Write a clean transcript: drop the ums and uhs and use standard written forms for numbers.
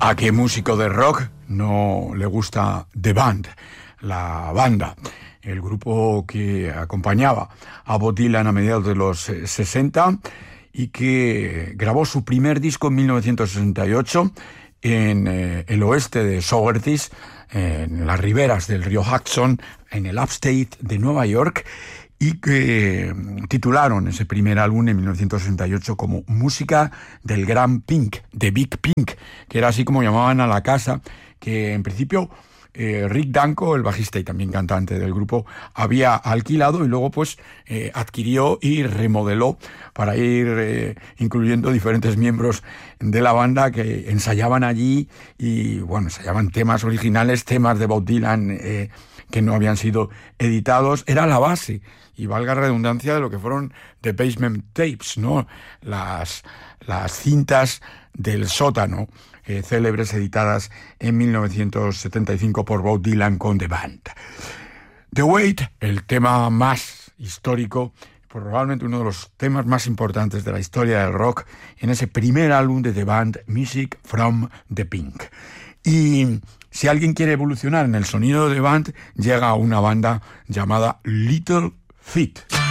¿A qué músico de rock no le gusta The Band, la banda? El grupo que acompañaba a Bob Dylan a mediados de los 60 y que grabó su primer disco en 1968 en el oeste de Saugerties, en las riberas del río Hudson, en el upstate de Nueva York, y que titularon ese primer álbum en 1968 como Música del Gran Pink, de Big Pink, que era así como llamaban a la casa, que en principio Rick Danko, el bajista y también cantante del grupo, había alquilado y luego pues adquirió y remodeló para ir incluyendo diferentes miembros de la banda que ensayaban allí y bueno, ensayaban temas originales, temas de Bob Dylan que no habían sido editados. Era la base, y valga redundancia, de lo que fueron The Basement Tapes, ¿no? Las cintas del sótano, célebres, editadas en 1975 por Bob Dylan con The Band. The Wait, el tema más histórico, probablemente uno de los temas más importantes de la historia del rock, en ese primer álbum de The Band, Music from the Pink. Y si alguien quiere evolucionar en el sonido de The Band, llega a una banda llamada Little Feat.